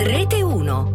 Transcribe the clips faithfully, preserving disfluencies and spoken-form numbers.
Rete uno.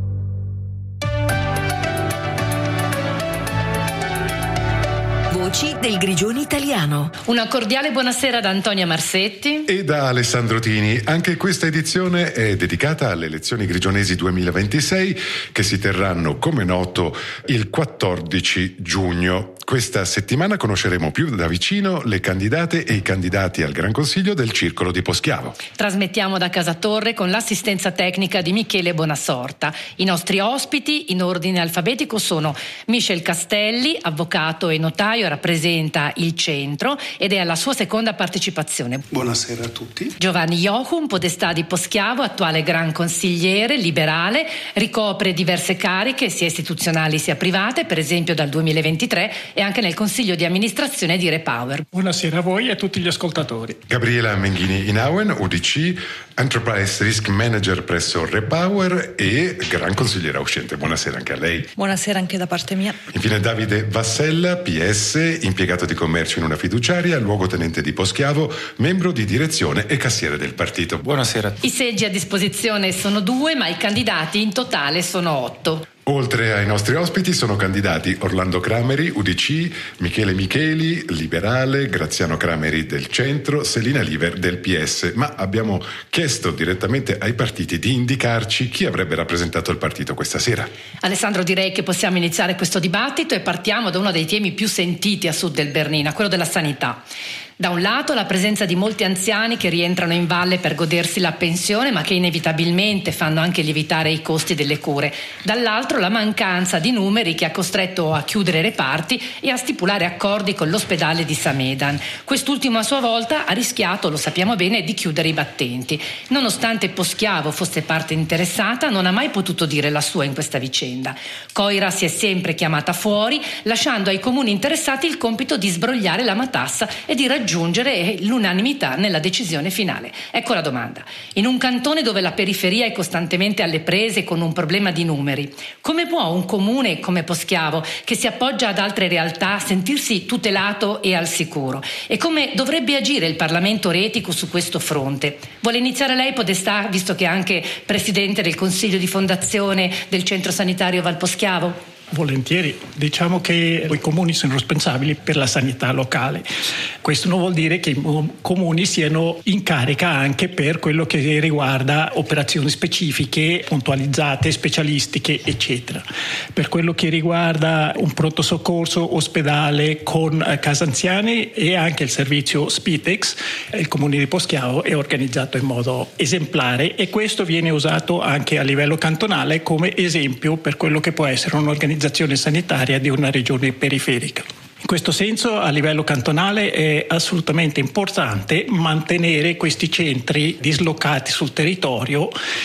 Voci del Grigione italiano. Una cordiale buonasera da Antonia Marsetti e da Alessandro Tini. Anche questa edizione è dedicata alle elezioni grigionesi duemilaventisei che si terranno, come noto, il quattordici giugno. Questa settimana conosceremo più da vicino le candidate e i candidati al Gran Consiglio del Circolo di Poschiavo. Trasmettiamo da Casa Torre con l'assistenza tecnica di Michele Bonassorta. I nostri ospiti in ordine alfabetico sono Michel Castelli, avvocato e notaio, rappresenta il centro ed è alla sua seconda partecipazione. Buonasera a tutti. Giovanni Jochum, podestà di Poschiavo, attuale Gran Consigliere liberale, ricopre diverse cariche sia istituzionali sia private, per esempio dal duemilaventitré e anche nel consiglio di amministrazione di Repower. Buonasera a voi e a tutti gli ascoltatori. Gabriela Menghini Inauen, U D C, Enterprise Risk Manager presso Repower e Gran Consigliera uscente. Buonasera anche a lei. Buonasera anche da parte mia. Infine Davide Vassella, P S, impiegato di commercio in una fiduciaria, luogotenente di Poschiavo, membro di direzione e cassiere del partito. Buonasera. I seggi a disposizione sono due, ma i candidati in totale sono otto. Oltre ai nostri ospiti sono candidati Orlando Crameri, U D C, Michele Micheli, liberale, Graziano Crameri del centro, Selina Liver del P S, ma abbiamo chiesto direttamente ai partiti di indicarci chi avrebbe rappresentato il partito questa sera. Alessandro, direi che possiamo iniziare questo dibattito e partiamo da uno dei temi più sentiti a sud del Bernina, quello della sanità. Da un lato la presenza di molti anziani che rientrano in valle per godersi la pensione ma che inevitabilmente fanno anche lievitare i costi delle cure, dall'altro la mancanza di numeri che ha costretto a chiudere reparti e a stipulare accordi con l'ospedale di Samedan. Quest'ultimo a sua volta ha rischiato, lo sappiamo bene, di chiudere i battenti. Nonostante Poschiavo fosse parte interessata, non ha mai potuto dire la sua in questa vicenda. Coira si è sempre chiamata fuori, lasciando ai comuni interessati il compito di sbrogliare la matassa e di raggiungere aggiungere l'unanimità nella decisione finale. Ecco la domanda. In un cantone dove la periferia è costantemente alle prese con un problema di numeri, come può un comune come Poschiavo, che si appoggia ad altre realtà, sentirsi tutelato e al sicuro? E come dovrebbe agire il Parlamento retico su questo fronte? Vuole iniziare lei, podestà, visto che è anche presidente del Consiglio di Fondazione del Centro Sanitario Val Poschiavo? Volentieri, diciamo che i comuni sono responsabili per la sanità locale. Questo non vuol dire che i comuni siano in carica anche per quello che riguarda operazioni specifiche, puntualizzate, specialistiche, eccetera. Per quello che riguarda un pronto soccorso ospedale con casa anziani e anche il servizio Spitex, il comune di Poschiavo è organizzato in modo esemplare e questo viene usato anche a livello cantonale come esempio per quello che può essere un'organizzazione sanitaria di una regione periferica. In questo senso, a livello cantonale è assolutamente importante mantenere questi centri dislocati sul territorio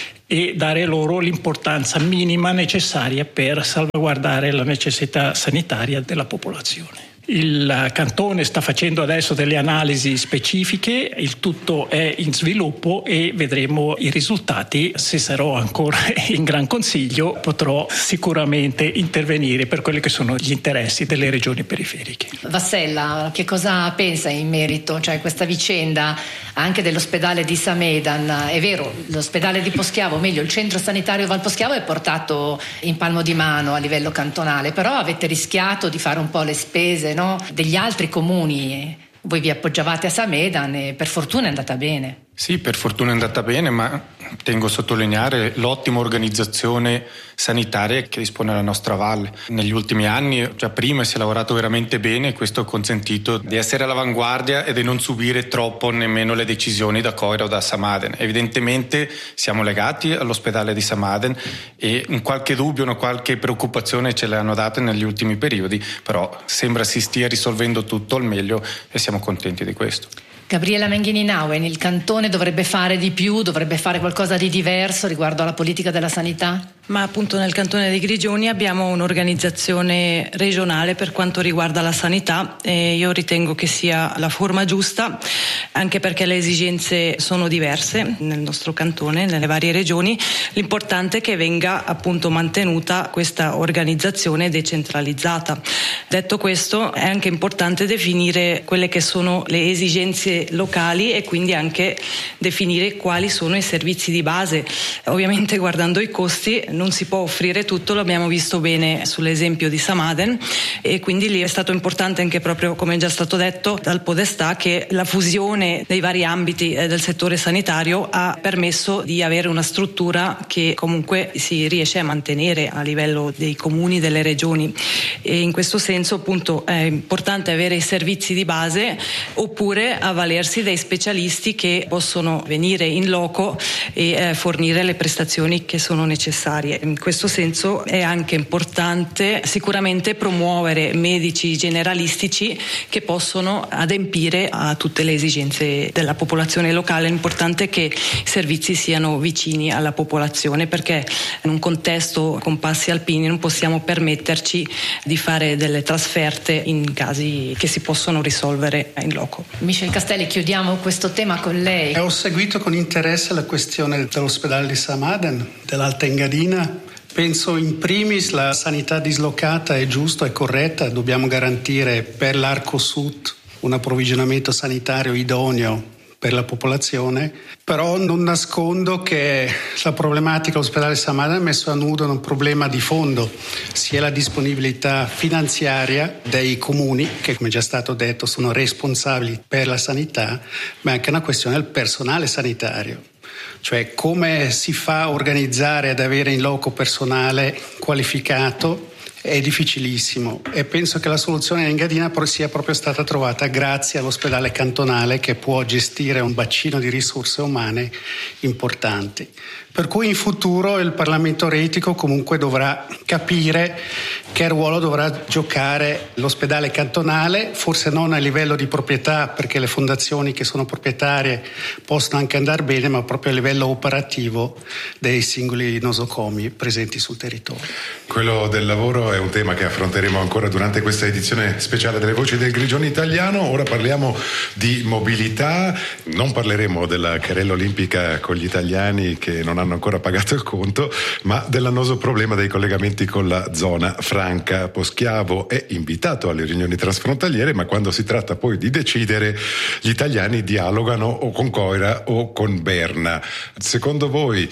e dare loro l'importanza minima necessaria per salvaguardare la necessità sanitaria della popolazione. Il cantone sta facendo adesso delle analisi specifiche, il tutto è in sviluppo e vedremo i risultati. Se sarò ancora in Gran Consiglio potrò sicuramente intervenire per quelli che sono gli interessi delle regioni periferiche. Vassella, che cosa pensa in merito? Cioè questa vicenda anche dell'ospedale di Samedan, è vero, l'ospedale di Poschiavo, o meglio il centro sanitario Val Poschiavo è portato in palmo di mano a livello cantonale, però avete rischiato di fare un po' le spese, no? Degli altri comuni. Voi vi appoggiavate a Samedan e per fortuna è andata bene. Sì, per fortuna è andata bene, ma tengo a sottolineare l'ottima organizzazione sanitaria che dispone la nostra valle. Negli ultimi anni, già prima, si è lavorato veramente bene e questo ha consentito di essere all'avanguardia e di non subire troppo nemmeno le decisioni da Coira o da Samedan. Evidentemente siamo legati all'ospedale di Samedan e un qualche dubbio, una qualche preoccupazione ce le hanno date negli ultimi periodi, però sembra si stia risolvendo tutto al meglio e siamo contenti di questo. Gabriela Menghini Inauen, il cantone dovrebbe fare di più, dovrebbe fare qualcosa di diverso riguardo alla politica della sanità? Ma appunto nel cantone dei Grigioni abbiamo un'organizzazione regionale per quanto riguarda la sanità e io ritengo che sia la forma giusta, anche perché le esigenze sono diverse nel nostro cantone, nelle varie regioni. L'importante è che venga appunto mantenuta questa organizzazione decentralizzata. Detto questo, è anche importante definire quelle che sono le esigenze locali e quindi anche definire quali sono i servizi di base. Ovviamente guardando i costi non si può offrire tutto, lo abbiamo visto bene sull'esempio di Samaden, e quindi lì è stato importante anche proprio, come è già stato detto dal Podestà, che la fusione dei vari ambiti del settore sanitario ha permesso di avere una struttura che comunque si riesce a mantenere a livello dei comuni, delle regioni, e in questo senso appunto è importante avere i servizi di base oppure avvalersi dei specialisti che possono venire in loco e eh, fornire le prestazioni che sono necessarie. In questo senso è anche importante sicuramente promuovere medici generalistici che possono adempiere a tutte le esigenze della popolazione locale. È importante che i servizi siano vicini alla popolazione, perché in un contesto con passi alpini non possiamo permetterci di fare delle trasferte in casi che si possono risolvere in loco. Michel Castelli, chiudiamo questo tema con lei. Ho seguito con interesse la questione dell'ospedale di Samaden, dell'Alta Engadina. Penso in primis la sanità dislocata è giusta e corretta, dobbiamo garantire per l'arco sud un approvvigionamento sanitario idoneo per la popolazione, però non nascondo che la problematica dell'ospedale Samaden ha messo a nudo un problema di fondo, sia la disponibilità finanziaria dei comuni, che come già stato detto sono responsabili per la sanità, ma anche una questione del personale sanitario. Cioè come si fa a organizzare ad avere in loco personale qualificato è difficilissimo, e penso che la soluzione in Engadina sia proprio stata trovata grazie all'ospedale cantonale, che può gestire un bacino di risorse umane importanti. Per cui in futuro il Parlamento retico comunque dovrà capire che ruolo dovrà giocare l'ospedale cantonale, forse non a livello di proprietà, perché le fondazioni che sono proprietarie possono anche andare bene, ma proprio a livello operativo dei singoli nosocomi presenti sul territorio. Quello del lavoro è un tema che affronteremo ancora durante questa edizione speciale delle Voci del Grigione Italiano. Ora parliamo di mobilità, non parleremo della querela olimpica con gli italiani che non hanno ancora pagato il conto, ma dell'annoso problema dei collegamenti con la zona franca. Poschiavo è invitato alle riunioni trasfrontaliere, ma quando si tratta poi di decidere, gli italiani dialogano o con Coira o con Berna. Secondo voi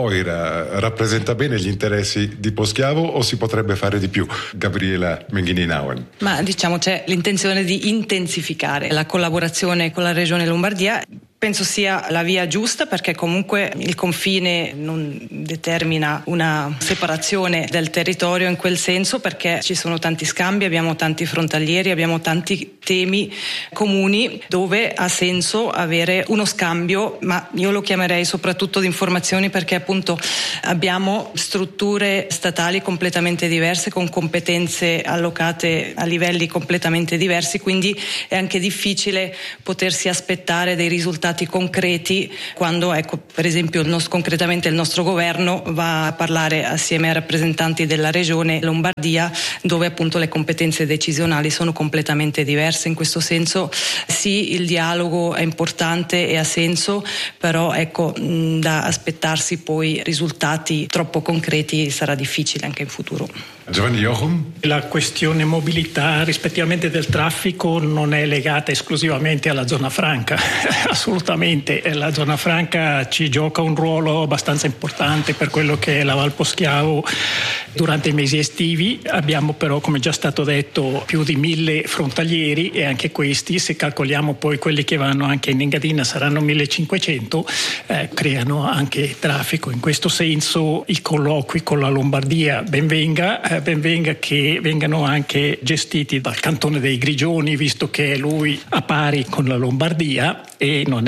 Coira rappresenta bene gli interessi di Poschiavo o si potrebbe fare di più? Gabriela Menghini-Nauen. Ma diciamo c'è l'intenzione di intensificare la collaborazione con la Regione Lombardia. Penso sia la via giusta, perché comunque il confine non determina una separazione del territorio in quel senso, perché ci sono tanti scambi, abbiamo tanti frontalieri, abbiamo tanti temi comuni dove ha senso avere uno scambio, ma io lo chiamerei soprattutto di informazioni, perché appunto abbiamo strutture statali completamente diverse, con competenze allocate a livelli completamente diversi, quindi è anche difficile potersi aspettare dei risultati concreti quando, ecco, per esempio il nostro, concretamente il nostro governo va a parlare assieme ai rappresentanti della regione Lombardia, dove appunto le competenze decisionali sono completamente diverse. In questo senso sì, il dialogo è importante e ha senso, però ecco, mh, da aspettarsi poi risultati troppo concreti sarà difficile anche in futuro. Giovanni Jochum? La questione mobilità rispettivamente del traffico non è legata esclusivamente alla zona franca, assolutamente. La zona franca ci gioca un ruolo abbastanza importante per quello che è la Val Poschiavo durante i mesi estivi. Abbiamo però, come già stato detto, più di mille frontalieri, e anche questi, se calcoliamo poi quelli che vanno anche in Engadina, saranno millecinquecento, eh, creano anche traffico. In questo senso i colloqui con la Lombardia ben venga, eh, ben venga che vengano anche gestiti dal cantone dei Grigioni, visto che è lui a pari con la Lombardia, e non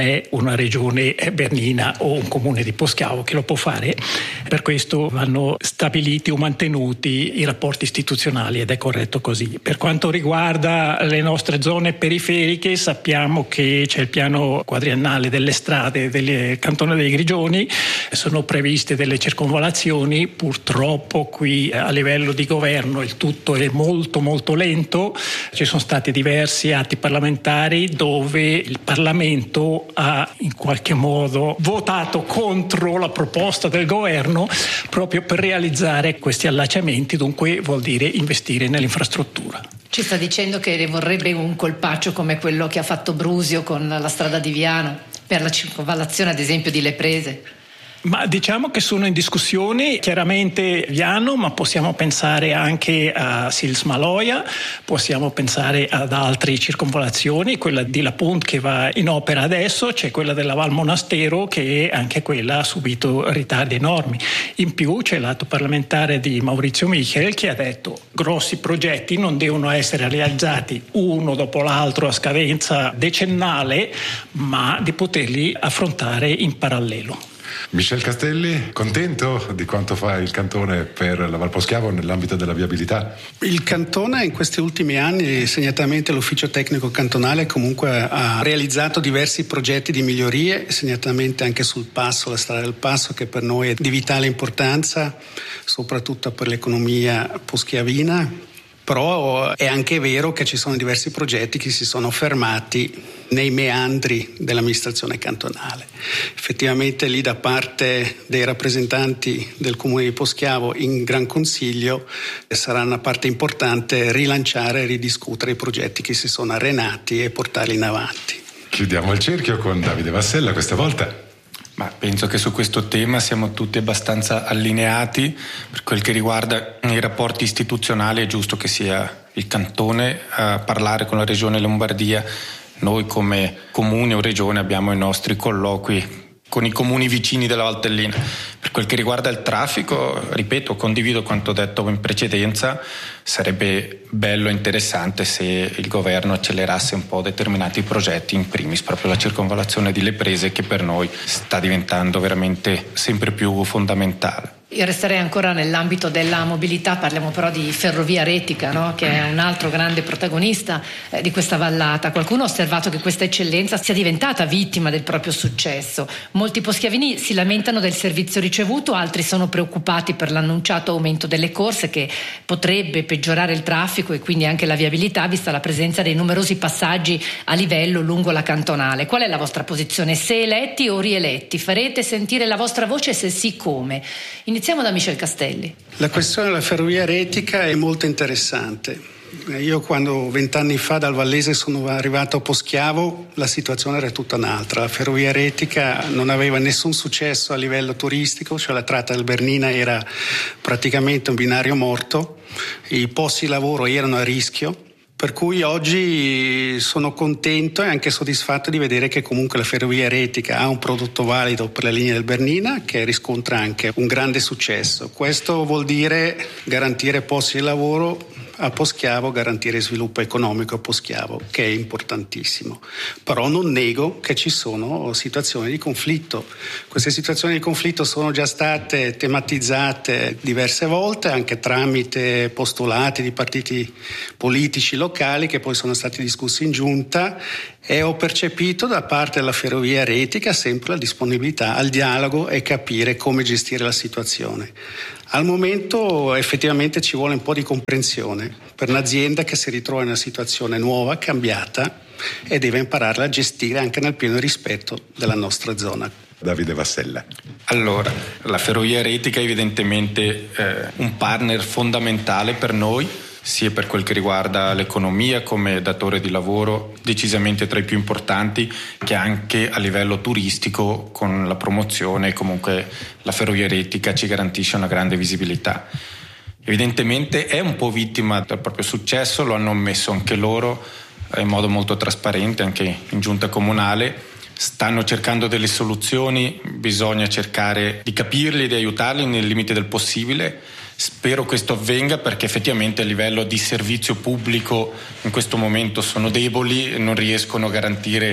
è una regione bernina o un comune di Poschiavo che lo può fare. Per questo vanno stabiliti o mantenuti i rapporti istituzionali ed è corretto così. Per quanto riguarda le nostre zone periferiche, sappiamo che c'è il piano quadriennale delle strade del cantone dei Grigioni, sono previste delle circonvallazioni, purtroppo qui a livello di governo il tutto è molto molto lento, ci sono stati diversi atti parlamentari dove il Parlamento ha in qualche modo votato contro la proposta del governo proprio per realizzare questi allacciamenti, dunque vuol dire investire nell'infrastruttura. Ci sta dicendo che vorrebbe un colpaccio come quello che ha fatto Brusio con la strada di Viano per la circonvallazione ad esempio di Le Prese? Ma diciamo che sono in discussione chiaramente Viano, ma possiamo pensare anche a Sils Maloia, possiamo pensare ad altre circonvallazioni, quella di La Punt che va in opera adesso, c'è quella della Val Monastero che anche quella ha subito ritardi enormi. In più c'è l'atto parlamentare di Maurizio Michel che ha detto grossi progetti non devono essere realizzati uno dopo l'altro a scadenza decennale, ma di poterli affrontare in parallelo. Michel Castelli, contento di quanto fa il Cantone per la Val Poschiavo nell'ambito della viabilità? Il Cantone in questi ultimi anni, segnatamente l'Ufficio Tecnico Cantonale, comunque ha realizzato diversi progetti di migliorie, segnatamente anche sul Passo, la strada del Passo, che per noi è di vitale importanza, soprattutto per l'economia poschiavina. Però è anche vero che ci sono diversi progetti che si sono fermati nei meandri dell'amministrazione cantonale. Effettivamente lì da parte dei rappresentanti del Comune di Poschiavo in Gran Consiglio sarà una parte importante rilanciare e ridiscutere i progetti che si sono arenati e portarli in avanti. Chiudiamo il cerchio con Davide Vassella questa volta. Ma penso che su questo tema siamo tutti abbastanza allineati. Per quel che riguarda i rapporti istituzionali è giusto che sia il Cantone a parlare con la Regione Lombardia. Noi come comune o regione abbiamo i nostri colloqui con i comuni vicini della Valtellina. Per quel che riguarda il traffico, ripeto, condivido quanto detto in precedenza, sarebbe bello e interessante se il governo accelerasse un po' determinati progetti, in primis proprio la circonvallazione di Le Prese che per noi sta diventando veramente sempre più fondamentale. Io resterei ancora nell'ambito della mobilità, parliamo però di Ferrovia Retica, no? Che è un altro grande protagonista eh, di questa vallata. Qualcuno ha osservato che questa eccellenza sia diventata vittima del proprio successo. Molti poschiavini si lamentano del servizio ricevuto, altri sono preoccupati per l'annunciato aumento delle corse che potrebbe peggiorare il traffico e quindi anche la viabilità vista la presenza dei numerosi passaggi a livello lungo la cantonale. Qual è la vostra posizione? Se eletti o rieletti, farete sentire la vostra voce? Se sì, come? Iniziamo da Michel Castelli. La questione della ferrovia retica è molto interessante. Io quando vent'anni fa dal Vallese sono arrivato a Poschiavo la situazione era tutta un'altra. La ferrovia retica non aveva nessun successo a livello turistico, cioè la tratta del Bernina era praticamente un binario morto, i posti di lavoro erano a rischio. Per cui oggi sono contento e anche soddisfatto di vedere che comunque la ferrovia retica ha un prodotto valido per la linea del Bernina che riscontra anche un grande successo. Questo vuol dire garantire posti di lavoro a Poschiavo, garantire sviluppo economico a Poschiavo, che è importantissimo. Però non nego che ci sono situazioni di conflitto. Queste situazioni di conflitto sono già state tematizzate diverse volte, anche tramite postulati di partiti politici locali che poi sono stati discussi in giunta, e ho percepito da parte della ferrovia retica sempre la disponibilità al dialogo e capire come gestire la situazione. Al momento effettivamente ci vuole un po' di comprensione per un'azienda che si ritrova in una situazione nuova, cambiata, e deve impararla a gestire anche nel pieno rispetto della nostra zona. Davide Vassella. Allora, la ferrovia retica è evidentemente eh, un partner fondamentale per noi, sia per quel che riguarda l'economia come datore di lavoro, decisamente tra i più importanti, che anche a livello turistico con la promozione. Comunque la ferrovia retica ci garantisce una grande visibilità. Evidentemente è un po' vittima del proprio successo, lo hanno ammesso anche loro in modo molto trasparente anche in giunta comunale. Stanno cercando delle soluzioni, bisogna cercare di capirli e di aiutarli nel limite del possibile. Spero questo avvenga perché effettivamente a livello di servizio pubblico in questo momento sono deboli e non riescono a garantire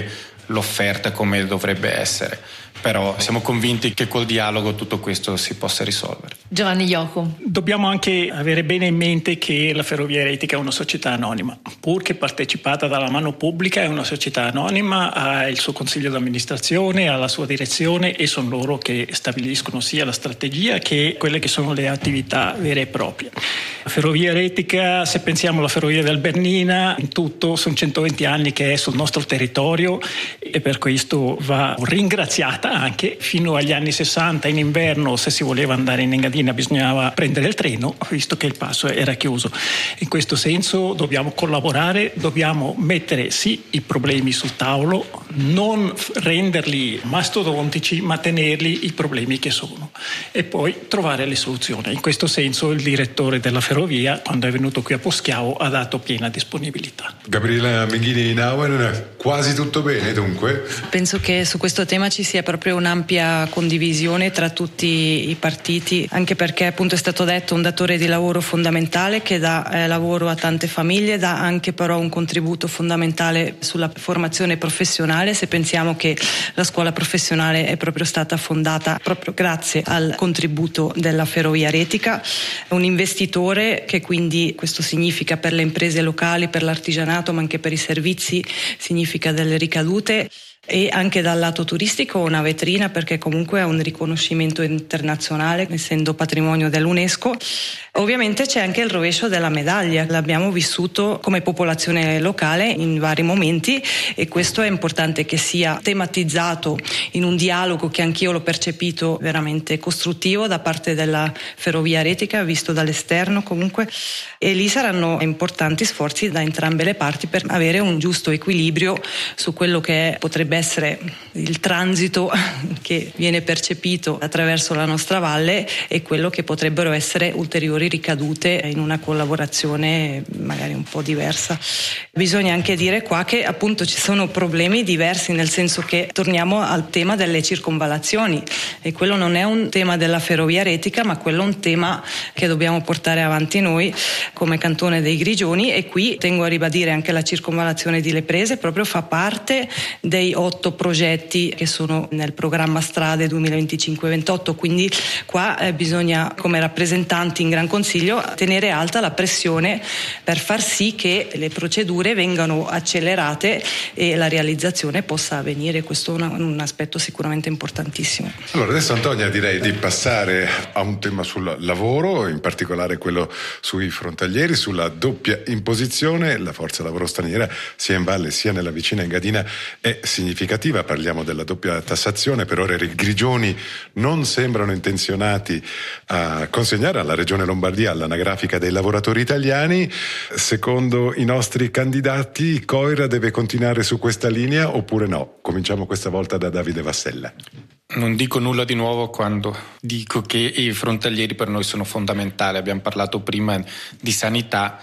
l'offerta come dovrebbe essere. Però siamo convinti che col dialogo tutto questo si possa risolvere. Giovanni Ioco. Dobbiamo anche avere bene in mente che la Ferrovia Retica è una società anonima, pur che partecipata dalla mano pubblica, è una società anonima, ha il suo consiglio d'amministrazione, ha la sua direzione e sono loro che stabiliscono sia la strategia che quelle che sono le attività vere e proprie. La Ferrovia Retica, se pensiamo alla Ferrovia del Bernina, in tutto sono centoventi anni che è sul nostro territorio e per questo va ringraziata. Anche fino agli anni sessanta in inverno, se si voleva andare in Engadina bisognava prendere il treno, visto che il passo era chiuso. In questo senso dobbiamo collaborare, dobbiamo mettere sì i problemi sul tavolo, non renderli mastodontici, ma tenerli i problemi che sono e poi trovare le soluzioni. In questo senso il direttore della ferrovia, quando è venuto qui a Poschiavo, ha dato piena disponibilità. Gabriella Menghini-Nauer, quasi tutto bene dunque? Penso che su questo tema ci sia proprio un'ampia condivisione tra tutti i partiti, anche perché appunto è stato detto un datore di lavoro fondamentale che dà eh, lavoro a tante famiglie, dà anche però un contributo fondamentale sulla formazione professionale, se pensiamo che la scuola professionale è proprio stata fondata proprio grazie al contributo della Ferrovia Retica, un investitore che quindi, questo significa per le imprese locali, per l'artigianato ma anche per i servizi, significa delle ricadute. E anche dal lato turistico una vetrina, perché comunque ha un riconoscimento internazionale essendo patrimonio dell'UNESCO. Ovviamente c'è anche il rovescio della medaglia, l'abbiamo vissuto come popolazione locale in vari momenti e questo è importante che sia tematizzato in un dialogo che anch'io l'ho percepito veramente costruttivo da parte della Ferrovia Retica, visto dall'esterno comunque, e lì saranno importanti sforzi da entrambe le parti per avere un giusto equilibrio su quello che potrebbe essere il transito che viene percepito attraverso la nostra valle e quello che potrebbero essere ulteriori ricadute in una collaborazione magari un po' diversa. Bisogna anche dire qua che appunto ci sono problemi diversi, nel senso che torniamo al tema delle circonvallazioni e quello non è un tema della Ferrovia Retica, ma quello è un tema che dobbiamo portare avanti noi come Cantone dei Grigioni, e qui tengo a ribadire anche la circonvallazione di Le Prese proprio fa parte dei otto progetti che sono nel programma Strade duemilaventicinque ventotto, quindi qua eh, bisogna come rappresentanti in Gran Consiglio tenere alta la pressione per far sì che le procedure vengano accelerate e la realizzazione possa avvenire. Questo è una, un aspetto sicuramente importantissimo. Allora adesso Antonia direi di passare a un tema sul lavoro, in particolare quello sui frontalieri, sulla doppia imposizione. La forza lavoro straniera sia in valle sia nella vicina Engadina è significativa, parliamo della doppia tassazione. Per ora i Grigioni non sembrano intenzionati a consegnare alla Regione Lombardia l'anagrafica dei lavoratori italiani. Secondo i nostri candidati, Coira deve continuare su questa linea oppure no? Cominciamo questa volta da Davide Vassella. Non dico nulla di nuovo quando dico che i frontalieri per noi sono fondamentali. Abbiamo parlato prima di sanità.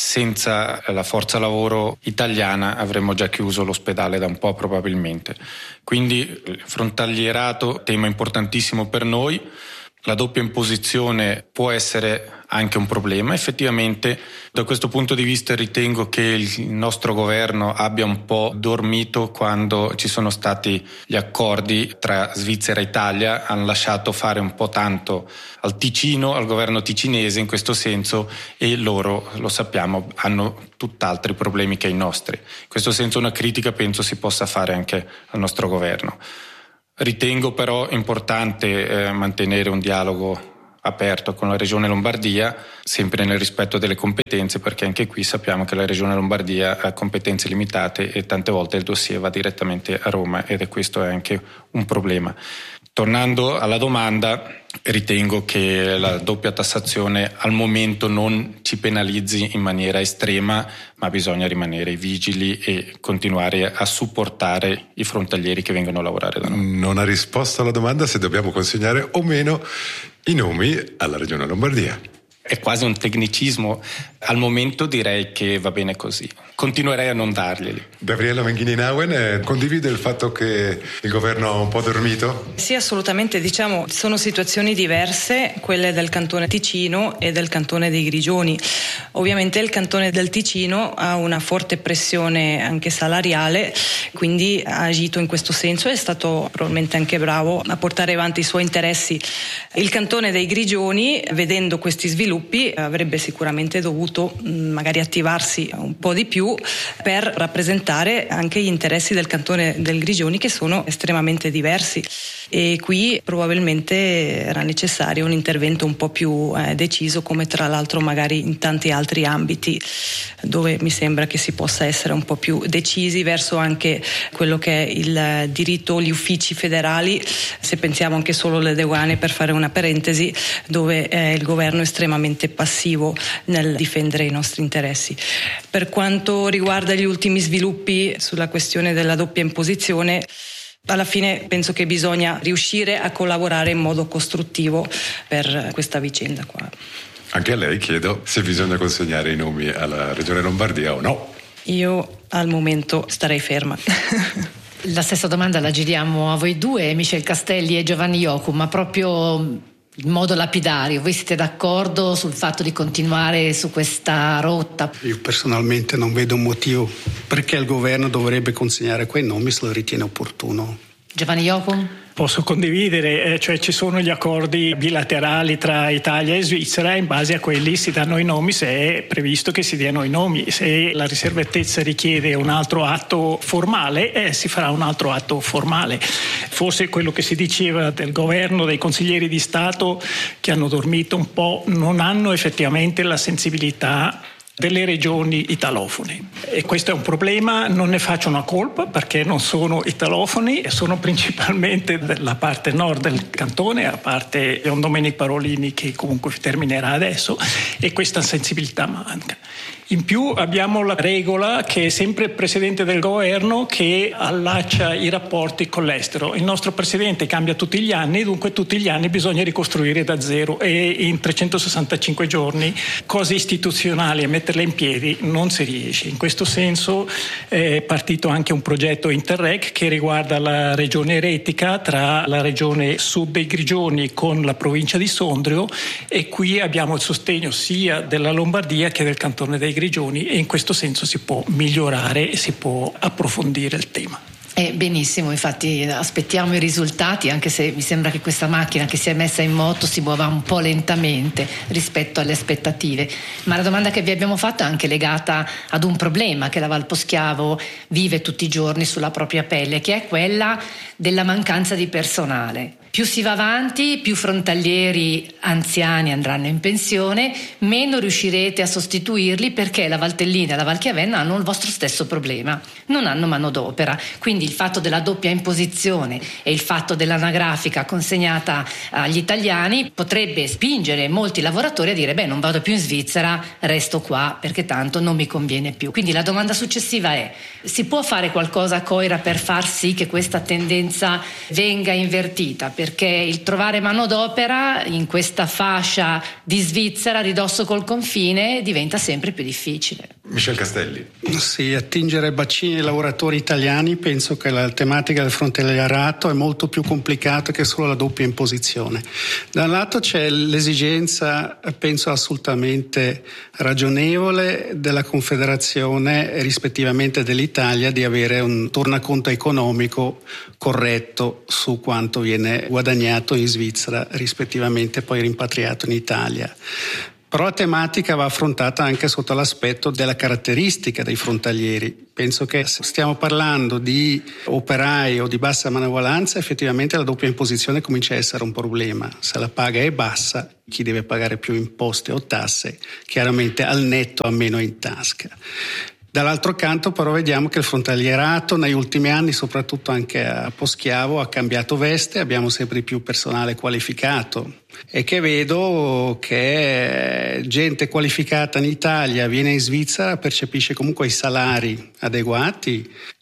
Senza la forza lavoro italiana avremmo già chiuso l'ospedale da un po' probabilmente. Quindi il frontalierato, tema importantissimo per noi. La doppia imposizione può essere anche un problema. Effettivamente da questo punto di vista ritengo che il nostro governo abbia un po' dormito quando ci sono stati gli accordi tra Svizzera e Italia, hanno lasciato fare un po' tanto al Ticino, al governo ticinese in questo senso, e loro, lo sappiamo, hanno tutt'altri problemi che i nostri. In questo senso una critica penso si possa fare anche al nostro governo. Ritengo però importante eh, mantenere un dialogo aperto con la Regione Lombardia, sempre nel rispetto delle competenze, perché anche qui sappiamo che la Regione Lombardia ha competenze limitate e tante volte il dossier va direttamente a Roma ed è questo è anche un problema. Tornando alla domanda, ritengo che la doppia tassazione al momento non ci penalizzi in maniera estrema, ma bisogna rimanere vigili e continuare a supportare i frontalieri che vengono a lavorare da noi. Non ha risposto alla domanda se dobbiamo consegnare o meno i nomi alla Regione Lombardia. è quasi un tecnicismo. Al momento direi che va bene così. Continuerei a non darglieli. Gabriella Menghini-Nauen eh, condivide il fatto che il governo ha un po' dormito? Sì, assolutamente. Diciamo, sono situazioni diverse, quelle del cantone Ticino e del cantone dei Grigioni. Ovviamente il cantone del Ticino ha una forte pressione anche salariale, quindi ha agito in questo senso e è stato probabilmente anche bravo a portare avanti i suoi interessi. Il cantone dei Grigioni, vedendo questi sviluppi, avrebbe sicuramente dovuto magari attivarsi un po' di più per rappresentare anche gli interessi del cantone del Grigioni, che sono estremamente diversi, e qui probabilmente era necessario un intervento un po' più eh, deciso, come tra l'altro magari in tanti altri ambiti dove mi sembra che si possa essere un po' più decisi verso anche quello che è il diritto, gli uffici federali. Se pensiamo anche solo alle deguane, per fare una parentesi, dove eh, il governo è estremamente passivo nel difendere i nostri interessi. Per quanto riguarda gli ultimi sviluppi sulla questione della doppia imposizione, alla fine penso che bisogna riuscire a collaborare in modo costruttivo per questa vicenda qua. Anche a lei chiedo se bisogna consegnare i nomi alla Regione Lombardia o no. Io al momento starei ferma. La stessa domanda la giriamo a voi due, Michel Castelli e Giovanni Iocum, ma proprio in modo lapidario. Voi siete d'accordo sul fatto di continuare su questa rotta? Io personalmente non vedo un motivo perché il governo dovrebbe consegnare quei nomi se lo ritiene opportuno. Giovanni Iocum? Posso condividere, eh, cioè ci sono gli accordi bilaterali tra Italia e Svizzera, in base a quelli si danno i nomi, se è previsto che si diano i nomi. Se la riservatezza richiede un altro atto formale, eh, si farà un altro atto formale. Forse quello che si diceva del governo, dei consiglieri di Stato che hanno dormito un po', non hanno effettivamente la sensibilità delle regioni italofone, e questo è un problema. Non ne faccio una colpa perché non sono italofoni, sono principalmente della parte nord del cantone, a parte Don Domenico Parolini che comunque terminerà adesso, e questa sensibilità manca. In più abbiamo la regola che è sempre il presidente del governo che allaccia i rapporti con l'estero. Il nostro presidente cambia tutti gli anni, dunque tutti gli anni bisogna ricostruire da zero, e in trecentosessantacinque giorni cose istituzionali a metterle in piedi non si riesce. In questo senso è partito anche un progetto Interreg che riguarda la regione eretica tra la regione sud dei Grigioni con la provincia di Sondrio, e qui abbiamo il sostegno sia della Lombardia che del cantone dei Grigioni, e in questo senso si può migliorare e si può approfondire il tema. Eh, benissimo, infatti aspettiamo i risultati, anche se mi sembra che questa macchina che si è messa in moto si muova un po' lentamente rispetto alle aspettative. Ma la domanda che vi abbiamo fatto è anche legata ad un problema che la Val Poschiavo vive tutti i giorni sulla propria pelle, che è quella della mancanza di personale. Più si va avanti, più frontalieri anziani andranno in pensione, meno riuscirete a sostituirli, perché la Valtellina e la Val Chiavenna hanno il vostro stesso problema, non hanno manodopera. Quindi il fatto della doppia imposizione e il fatto dell'anagrafica consegnata agli italiani potrebbe spingere molti lavoratori a dire: beh, non vado più in Svizzera, resto qua perché tanto non mi conviene più. Quindi la domanda successiva è: si può fare qualcosa a Coira per far sì che questa tendenza venga invertita? Perché il trovare manodopera in questa fascia di Svizzera, ridosso col confine, diventa sempre più difficile. Michel Castelli. Sì, attingere bacini ai lavoratori italiani, penso che la tematica del frontalierato è molto più complicata che solo la doppia imposizione. Da un lato c'è l'esigenza, penso assolutamente ragionevole, della Confederazione e rispettivamente dell'Italia di avere un tornaconto economico corretto su quanto viene guadagnato in Svizzera, rispettivamente poi rimpatriato in Italia. Però la tematica va affrontata anche sotto l'aspetto della caratteristica dei frontalieri. Penso che se stiamo parlando di operai o di bassa manovalanza, effettivamente la doppia imposizione comincia a essere un problema. Se la paga è bassa, chi deve pagare più imposte o tasse, chiaramente al netto ha meno in tasca. Dall'altro canto però vediamo che il frontalierato negli ultimi anni, soprattutto anche a Poschiavo, ha cambiato veste, abbiamo sempre più personale qualificato, e che vedo che gente qualificata in Italia viene in Svizzera, percepisce comunque i salari adeguati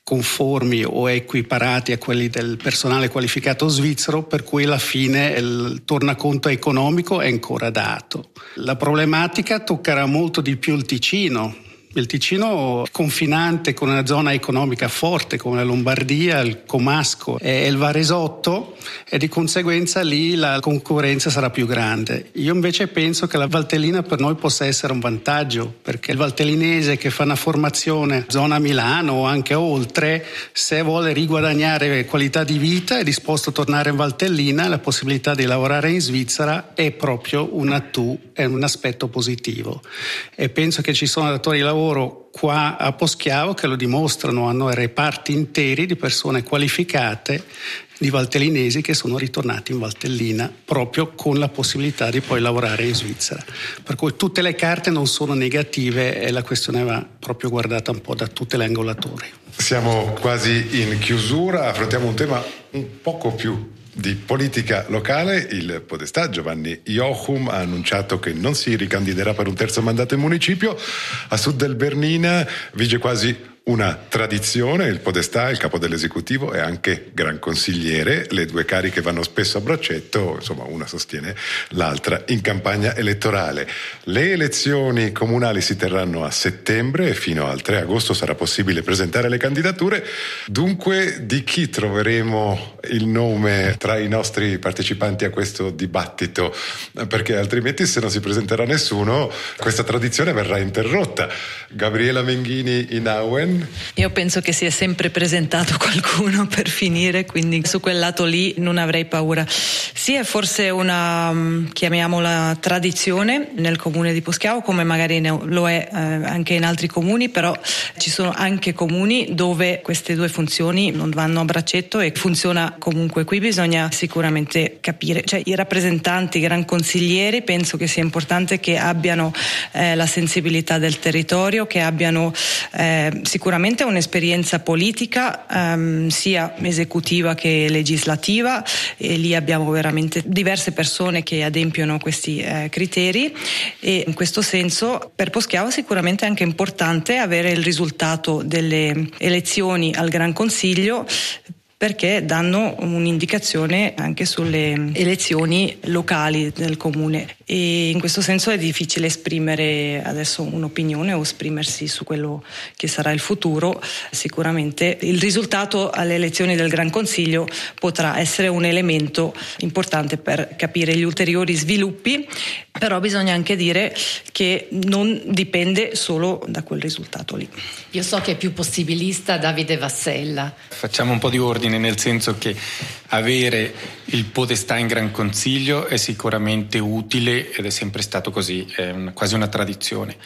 conformi o equiparati a quelli del personale qualificato svizzero, per cui alla fine il tornaconto economico è ancora dato. La problematica toccherà molto di più il Ticino. Il Ticino confinante con una zona economica forte come la Lombardia, il Comasco e il Varesotto, e di conseguenza lì la concorrenza sarà più grande. Io invece penso che la Valtellina per noi possa essere un vantaggio, perché il valtellinese che fa una formazione zona Milano o anche oltre, se vuole riguadagnare qualità di vita è disposto a tornare in Valtellina, la possibilità di lavorare in Svizzera è proprio un attù, è un aspetto positivo. E penso che ci sono datori di lavoro qua a Poschiavo che lo dimostrano, hanno reparti interi di persone qualificate di valtellinesi che sono ritornati in Valtellina proprio con la possibilità di poi lavorare in Svizzera. Per cui tutte le carte non sono negative e la questione va proprio guardata un po' da tutte le angolature. Siamo quasi in chiusura, affrontiamo un tema un poco più di politica locale. Il podestà Giovanni Jochum ha annunciato che non si ricandiderà per un terzo mandato in municipio. A sud del Bernina vige quasi una tradizione, il podestà, il capo dell'esecutivo, è anche gran consigliere, le due cariche vanno spesso a braccetto, insomma una sostiene l'altra in campagna elettorale. Le elezioni comunali si terranno a settembre e fino al tre agosto sarà possibile presentare le candidature. Dunque, di chi troveremo il nome tra i nostri partecipanti a questo dibattito? Perché altrimenti, se non si presenterà nessuno, questa tradizione verrà interrotta. Gabriela Menghini in Auen. Io penso che si è sempre presentato qualcuno per finire, quindi su quel lato lì non avrei paura. Sì, è forse una, chiamiamola, tradizione nel comune di Poschiavo, come magari lo è eh, anche in altri comuni, però ci sono anche comuni dove queste due funzioni non vanno a braccetto e funziona comunque. Qui bisogna sicuramente capire, cioè i rappresentanti, i gran consiglieri, penso che sia importante che abbiano eh, la sensibilità del territorio, che abbiano eh, sicuramente Sicuramente un'esperienza politica ehm, sia esecutiva che legislativa, e lì abbiamo veramente diverse persone che adempiono questi eh, criteri, e in questo senso per Poschiavo sicuramente è anche importante avere il risultato delle elezioni al Gran Consiglio, perché danno un'indicazione anche sulle elezioni locali del comune, e in questo senso è difficile esprimere adesso un'opinione o esprimersi su quello che sarà il futuro. Sicuramente il risultato alle elezioni del Gran Consiglio potrà essere un elemento importante per capire gli ulteriori sviluppi, però bisogna anche dire che non dipende solo da quel risultato lì. Io so che è più possibilista Davide Vassella. Facciamo un po' di ordine, nel senso che avere il podestà in Gran Consiglio è sicuramente utile ed è sempre stato così, è un, quasi una tradizione.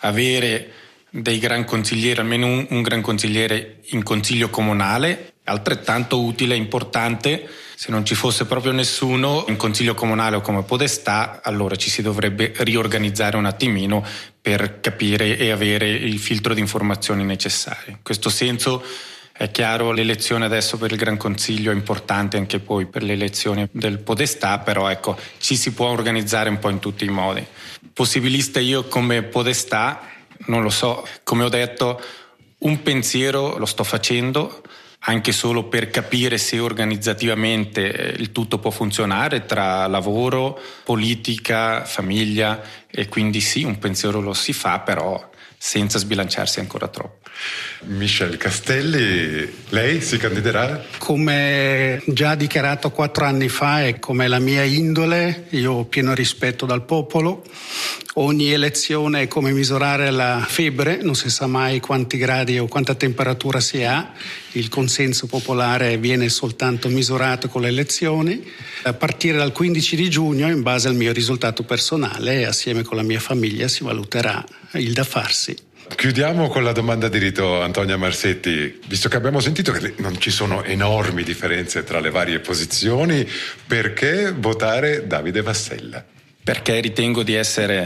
Avere dei gran consiglieri, almeno un, un gran consigliere in consiglio comunale, altrettanto utile e importante. Se non ci fosse proprio nessuno in consiglio comunale o come podestà, allora ci si dovrebbe riorganizzare un attimino per capire e avere il filtro di informazioni necessarie. In questo senso è chiaro, l'elezione adesso per il Gran Consiglio è importante anche poi per le elezioni del podestà, però ecco, ci si può organizzare un po' in tutti i modi. Possibilista io come podestà, non lo so, come ho detto, un pensiero lo sto facendo, anche solo per capire se organizzativamente il tutto può funzionare tra lavoro, politica, famiglia, e quindi sì, un pensiero lo si fa, però senza sbilanciarsi ancora troppo. Michel Castelli, lei si candiderà? Come già dichiarato quattro anni fa e come la mia indole, io ho pieno rispetto dal popolo. Ogni elezione è come misurare la febbre, non si sa mai quanti gradi o quanta temperatura si ha. Il consenso popolare viene soltanto misurato con le elezioni. A partire dal quindici di giugno, in base al mio risultato personale, assieme con la mia famiglia, si valuterà il da farsi. Chiudiamo con la domanda di rito, Antonia Marsetti. Visto che abbiamo sentito che non ci sono enormi differenze tra le varie posizioni, perché votare Davide Vassella? Perché ritengo di essere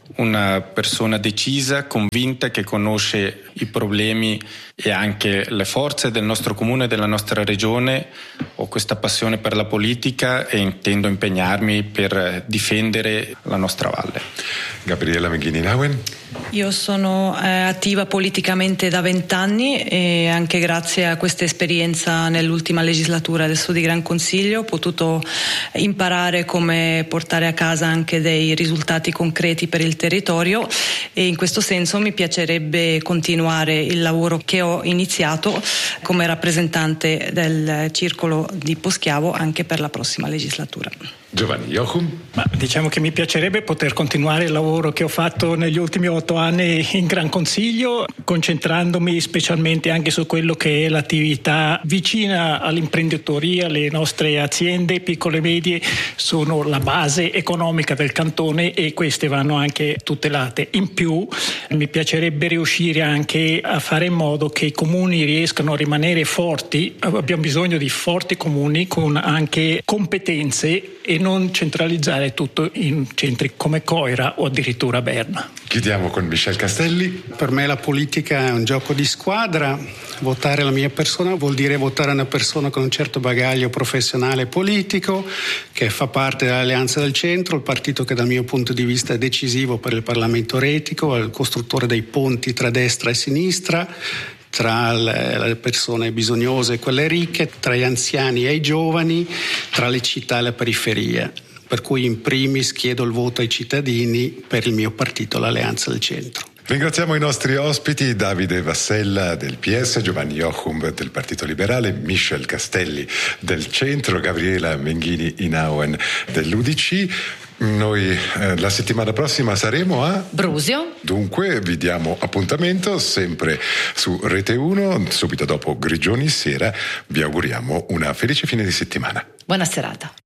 una persona decisa, convinta, che conosce i problemi e anche le forze del nostro comune e della nostra regione. Ho questa passione per la politica e intendo impegnarmi per difendere la nostra valle. Gabriela Menghini-Inauen. Io sono eh, attiva politicamente da vent'anni e anche grazie a questa esperienza nell'ultima legislatura del Sud di Gran Consiglio ho potuto imparare come portare a casa anche dei risultati concreti per il territorio, e in questo senso mi piacerebbe continuare il lavoro che ho iniziato come rappresentante del Circolo di Poschiavo anche per la prossima legislatura. Giovanni Jochum. Ma diciamo che mi piacerebbe poter continuare il lavoro che ho fatto negli ultimi otto anni in Gran Consiglio, concentrandomi specialmente anche su quello che è l'attività vicina all'imprenditoria. Le nostre aziende piccole e medie sono la base economica del cantone e queste vanno anche tutelate. In più mi piacerebbe riuscire anche a fare in modo che i comuni riescano a rimanere forti. Abbiamo bisogno di forti comuni con anche competenze e non centralizzare tutto in centri come Coira o addirittura Berna. Chiudiamo con Michel Castelli. Per me la politica è un gioco di squadra. Votare la mia persona vuol dire votare una persona con un certo bagaglio professionale e politico, che fa parte dell'Alleanza del Centro, il partito che dal mio punto di vista è decisivo per il Parlamento retico, è il costruttore dei ponti tra destra e sinistra, tra le persone bisognose e quelle ricche, tra gli anziani e i giovani, tra le città e le periferie. Per cui in primis chiedo il voto ai cittadini per il mio partito, l'Alleanza del Centro. Ringraziamo i nostri ospiti, Davide Vassella del P S, Giovanni Jochum del Partito Liberale, Michel Castelli del Centro, Gabriela Menghini-Inauen dell'U D C. Noi eh, la settimana prossima saremo a Brusio. Dunque vi diamo appuntamento sempre su Rete uno, subito dopo Grigioni Sera. Vi auguriamo una felice fine di settimana. Buona serata.